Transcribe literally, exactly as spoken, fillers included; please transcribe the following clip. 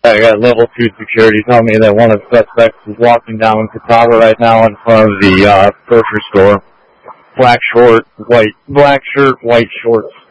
I got level two security telling me that one of the suspects is walking down Catawba right now in front of the uh, grocery store. Black short, white, black shirt, white shorts.